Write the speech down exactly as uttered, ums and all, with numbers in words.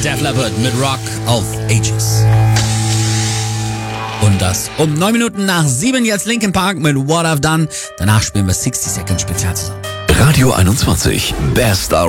Def Leppard mit Rock of Ages. Und das um neun Minuten nach sieben jetzt Linkin Park mit What I've Done. Danach spielen wir sixty Second Spezial zusammen. Radio einundzwanzig, Best